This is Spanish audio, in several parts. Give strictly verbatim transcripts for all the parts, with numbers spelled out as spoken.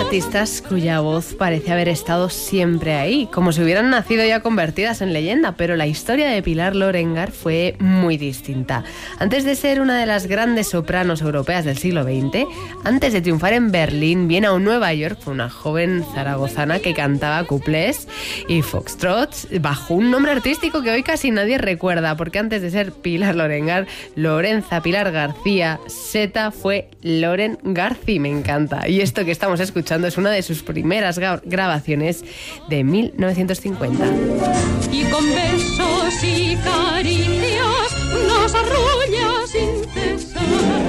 artistas cuya voz parece haber estado siempre ahí, como si hubieran nacido ya convertidas en leyenda, pero la historia de Pilar Lorengar fue muy distinta. Antes de ser una de las grandes sopranos europeas del siglo veinte, antes de triunfar en Berlín, Viena o Nueva York, fue una joven zaragozana que cantaba cuplés y foxtrots bajo un nombre artístico que hoy casi nadie recuerda, porque antes de ser Pilar Lorengar, Lorenza Pilar García Seta fue Loren García, me encanta. Y esto que estamos escuchando es una de sus primeras gra- grabaciones de mil novecientos cincuenta. Y con besos y caricias nos arrulla sin cesar.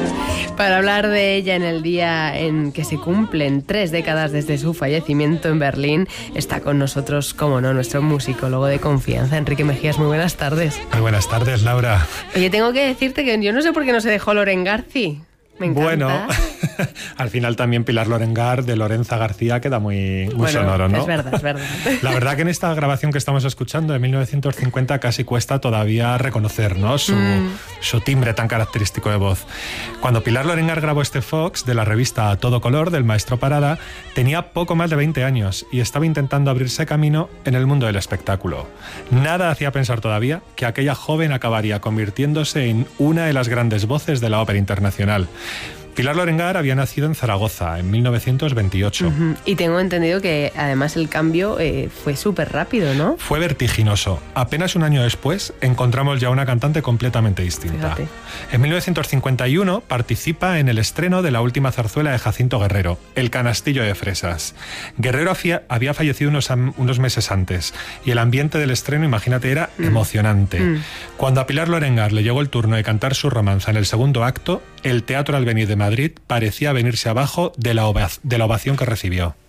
Para hablar de ella en el día en que se cumplen tres décadas desde su fallecimiento en Berlín, está con nosotros, como no, nuestro musicólogo de confianza, Enrique Mejías. Muy buenas tardes. Muy buenas tardes, Laura. Oye, tengo que decirte que yo no sé por qué no se dejó Loren García. Me encanta. Bueno, al final también Pilar Lorengar de Lorenza García queda muy, muy bueno, sonoro, ¿no? Es verdad, es verdad. La verdad que en esta grabación que estamos escuchando de mil novecientos cincuenta casi cuesta todavía reconocer, ¿no? Su, mm. su timbre tan característico de voz. Cuando Pilar Lorengar grabó este Fox de la revista A Todo Color del maestro Parada, tenía poco más de veinte años y estaba intentando abrirse camino en el mundo del espectáculo. Nada hacía pensar todavía que aquella joven acabaría convirtiéndose en una de las grandes voces de la ópera internacional. Pilar Lorengar había nacido en Zaragoza en mil novecientos veintiocho. Uh-huh. Y tengo entendido que además el cambio eh, fue súper rápido, ¿no? Fue vertiginoso. Apenas un año después encontramos ya una cantante completamente distinta. Fíjate. En mil novecientos cincuenta y uno participa en el estreno de la última zarzuela de Jacinto Guerrero, El canastillo de fresas. Guerrero había fallecido unos, unos meses antes y el ambiente del estreno, imagínate, era mm. emocionante. Mm. Cuando a Pilar Lorengar le llegó el turno de cantar su romanza en el segundo acto, el Teatro Albenir de Madrid parecía venirse abajo de la, ova- de la ovación que recibió.